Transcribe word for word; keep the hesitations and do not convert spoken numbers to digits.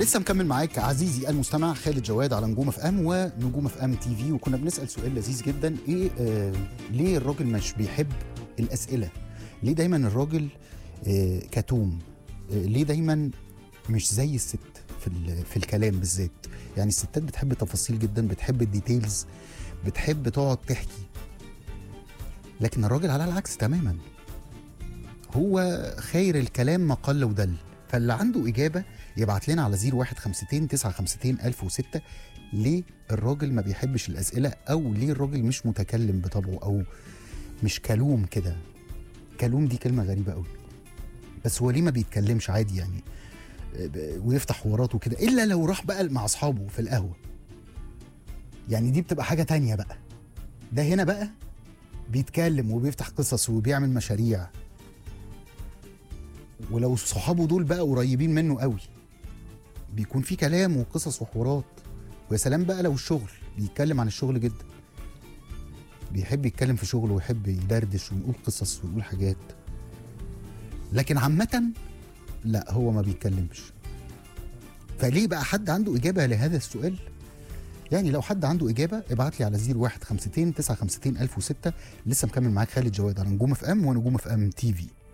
لسه مكمل معاك عزيزي المستمع خالد جواد على نجوم اف ام ونجوم اف ام تي في. وكنا بنسال سؤال لذيذ جدا، ايه آه ليه الراجل مش بيحب الاسئله؟ ليه دايما الراجل آه كتوم؟ آه ليه دايما مش زي الست في في الكلام بالذات؟ يعني الستات بتحب تفاصيل جدا، بتحب الديتيلز، بتحب تقعد تحكي، لكن الراجل على العكس تماما، هو خير الكلام ما قل ودل. فاللي عنده إجابة يبعت لنا على زيرو واحد خمستين تسعة خمستين ألف وستة. ليه الراجل ما بيحبش الأسئلة، أو ليه الراجل مش متكلم بطبعه، أو مش كلوم كده؟ كلوم دي كلمة غريبة قوي، بس هو ليه ما بيتكلمش عادي يعني ويفتح حواراته كده، إلا لو راح بقى مع أصحابه في القهوة، يعني دي بتبقى حاجة تانية بقى. ده هنا بقى بيتكلم وبيفتح قصص وبيعمل مشاريع، ولو صحابه دول بقى قريبين منه قوي بيكون في كلام وقصص وحوارات. ويا سلام بقى لو الشغل، بيتكلم عن الشغل جدا، بيحب يتكلم في شغله ويحب يدردش ويقول قصص ويقول حاجات. لكن عامة لا، هو ما بيتكلمش. فليه بقى؟ حد عنده إجابة لهذا السؤال؟ يعني لو حد عنده إجابة ابعت لي على زيرو واحد خمستين تسعة خمستين ألف وستة. لسه مكمل معاك خالد جواد على نجوم اف ام ونجوم اف ام تي في.